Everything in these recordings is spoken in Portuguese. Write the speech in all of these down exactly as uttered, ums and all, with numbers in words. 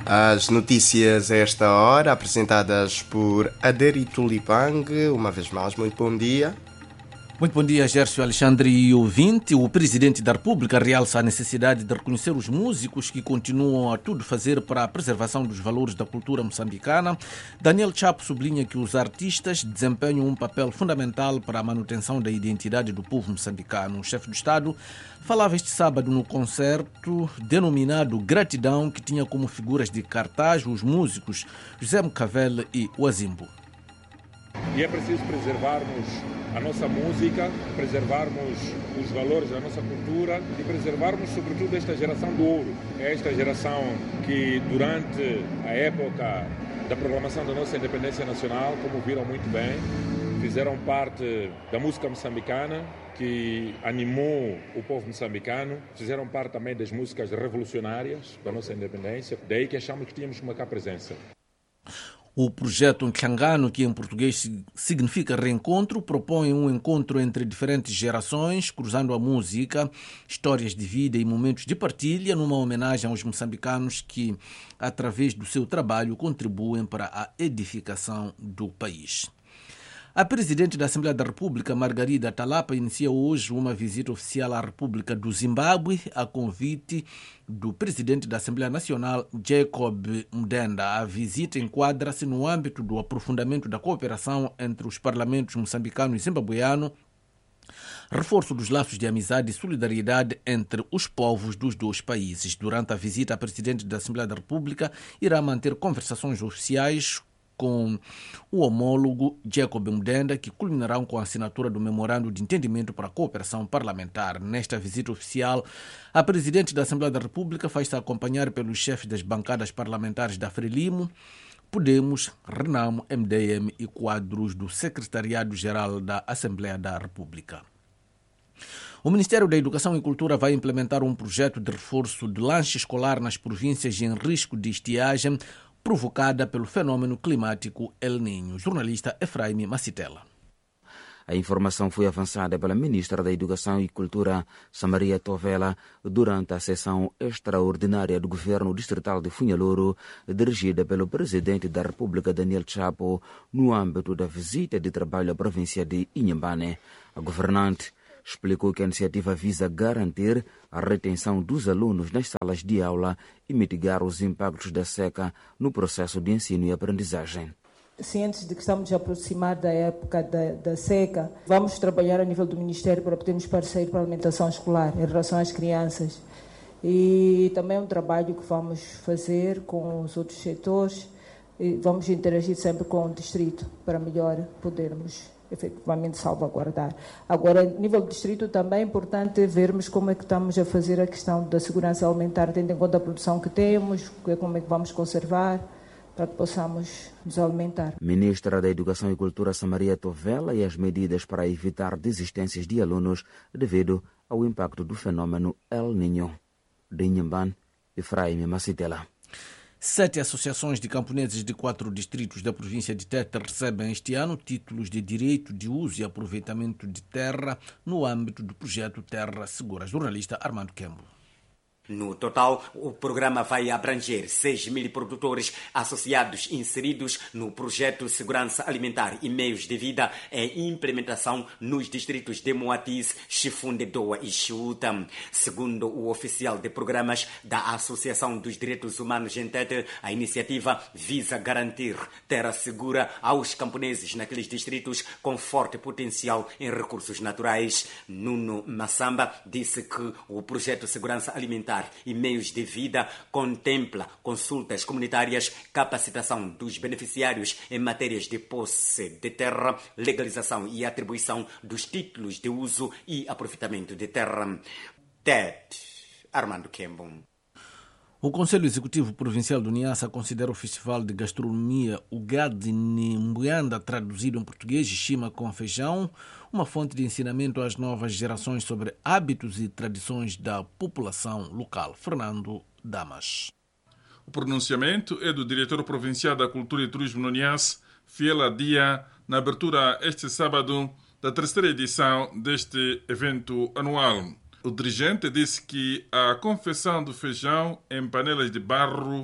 As notícias a esta hora, apresentadas por Aderi Tulipang. Uma vez mais, muito bom dia. Muito bom dia, Gércio Alexandre e ouvinte. O Presidente da República realça a necessidade de reconhecer os músicos que continuam a tudo fazer para a preservação dos valores da cultura moçambicana. Daniel Chapo sublinha que os artistas desempenham um papel fundamental para a manutenção da identidade do povo moçambicano. O chefe do Estado falava este sábado no concerto denominado Gratidão, que tinha como figuras de cartaz os músicos José Mcavele e Wazimbo. E é preciso preservarmos a nossa música, preservarmos os valores da nossa cultura e preservarmos, sobretudo, esta geração do ouro. É esta geração que, durante a época da proclamação da nossa independência nacional, como viram muito bem, fizeram parte da música moçambicana, que animou o povo moçambicano, fizeram parte também das músicas revolucionárias da nossa independência, daí que achamos que tínhamos que marcar presença. O projeto Nhlangano, que em português significa reencontro, propõe um encontro entre diferentes gerações, cruzando a música, histórias de vida e momentos de partilha, numa homenagem aos moçambicanos que, através do seu trabalho, contribuem para a edificação do país. A Presidente da Assembleia da República, Margarida Talapa, inicia hoje uma visita oficial à República do Zimbábue a convite do Presidente da Assembleia Nacional, Jacob Mdenda. A visita enquadra-se no âmbito do aprofundamento da cooperação entre os parlamentos moçambicano e zimbabueano, reforço dos laços de amizade e solidariedade entre os povos dos dois países. Durante a visita, a Presidente da Assembleia da República irá manter conversações oficiais com o homólogo Jacob Mdenda, que culminarão com a assinatura do Memorando de Entendimento para a Cooperação Parlamentar. Nesta visita oficial, a Presidente da Assembleia da República faz-se acompanhar pelos chefes das bancadas parlamentares da Frelimo, Podemos, Renamo, M D M e quadros do Secretariado-Geral da Assembleia da República. O Ministério da Educação e Cultura vai implementar um projeto de reforço de lanche escolar nas províncias em risco de estiagem provocada pelo fenômeno climático El Niño. Jornalista Efraim Macitela. A informação foi avançada pela Ministra da Educação e Cultura, Samaria Tovela, durante a sessão extraordinária do Governo Distrital de Funhalouro, dirigida pelo Presidente da República, Daniel Chapo, no âmbito da visita de trabalho à província de Inhambane. A governante explicou que a iniciativa visa garantir a retenção dos alunos nas salas de aula e mitigar os impactos da seca no processo de ensino e aprendizagem. Cientes de que estamos a aproximar da época da, da seca, vamos trabalhar a nível do Ministério para podermos parecer para a alimentação escolar em relação às crianças. E também é um trabalho que vamos fazer com os outros setores e vamos interagir sempre com o distrito para melhor podermos efetivamente salvaguardar. Agora, a nível do distrito também é importante vermos como é que estamos a fazer a questão da segurança alimentar, tendo em conta a produção que temos, como é que vamos conservar, para que possamos nos alimentar. Ministra da Educação e Cultura, Samaria Tovela, e as medidas para evitar desistências de alunos devido ao impacto do fenômeno El Niño. De Inhambane, Efraim Macitela. Sete associações de camponeses de quatro distritos da província de Tete recebem este ano títulos de direito de uso e aproveitamento de terra no âmbito do projeto Terra Segura. Jornalista Armando Kembo. No total, o programa vai abranger seis mil produtores associados inseridos no projeto Segurança Alimentar e Meios de Vida em implementação nos distritos de Moatize, Chifunde, Doa e Chiuta. Segundo o oficial de programas da Associação dos Direitos Humanos em Tete, a iniciativa visa garantir terra segura aos camponeses naqueles distritos com forte potencial em recursos naturais. Nuno Massamba disse que o projeto Segurança Alimentar e Meios de Vida contempla consultas comunitárias, capacitação dos beneficiários em matérias de posse de terra, legalização e atribuição dos títulos de uso e aproveitamento de terra. Tete, Armando Kembo. O Conselho Executivo Provincial do Niassa considera o Festival de Gastronomia Ugadi Nimbuanda, traduzido em português, Xima com feijão, uma fonte de ensinamento às novas gerações sobre hábitos e tradições da população local. Fernando Damas. O pronunciamento é do diretor provincial da Cultura e Turismo no Niassa, Fiela Dia, na abertura este sábado da terceira edição deste evento anual. O dirigente disse que a confecção do feijão em panelas de barro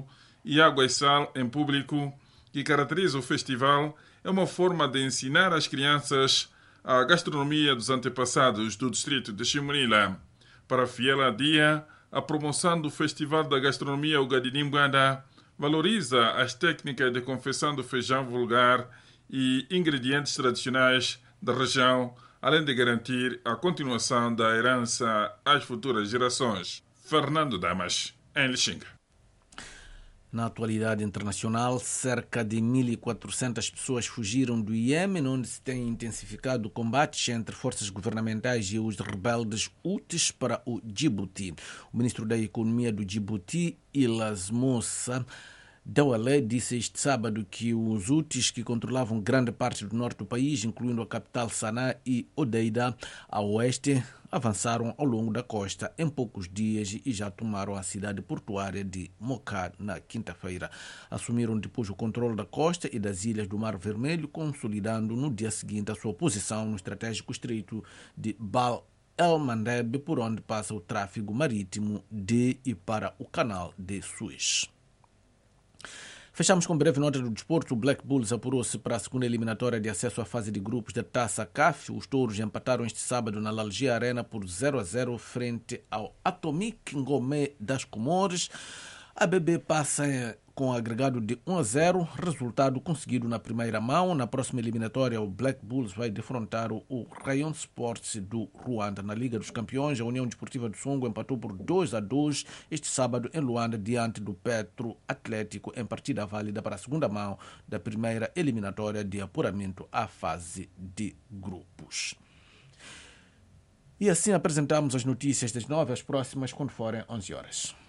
e água e sal em público que caracteriza o festival é uma forma de ensinar as crianças a gastronomia dos antepassados do distrito de Chimunila. Para Fiela Dia, a promoção do Festival da Gastronomia Ugadinimbuanda valoriza as técnicas de confecção do feijão vulgar e ingredientes tradicionais da região, além de garantir a continuação da herança às futuras gerações. Fernando Damas, em Lixinga. Na atualidade internacional, cerca de mil e quatrocentas pessoas fugiram do Iêmen, onde se tem intensificado combates entre forças governamentais e os rebeldes Houthis, para o Djibouti. O ministro da Economia do Djibouti, Ilas Moussa Dawale, disse este sábado que os Houthis, que controlavam grande parte do norte do país, incluindo a capital Sanaa e Odeida, a oeste, avançaram ao longo da costa em poucos dias e já tomaram a cidade portuária de Moka na quinta-feira. Assumiram depois o controle da costa e das ilhas do Mar Vermelho, consolidando no dia seguinte a sua posição no estratégico estreito de Bab el-Mandeb, por onde passa o tráfego marítimo de e para o canal de Suez. Fechamos com breve nota do desporto. O Black Bulls apurou-se para a segunda eliminatória de acesso à fase de grupos da Taça C A F. Os touros empataram este sábado na Lalgia Arena por zero a zero frente ao Atomic Ngomé das Comores. A B B passa com agregado de um a zero, resultado conseguido na primeira mão. Na próxima eliminatória, o Black Bulls vai defrontar o Rayon Sports do Ruanda. Na Liga dos Campeões, a União Desportiva do Songo empatou por dois a dois este sábado em Luanda, diante do Petro Atlético, em partida válida para a segunda mão da primeira eliminatória de apuramento à fase de grupos. E assim apresentamos as notícias das nove às próximas, quando forem onze horas.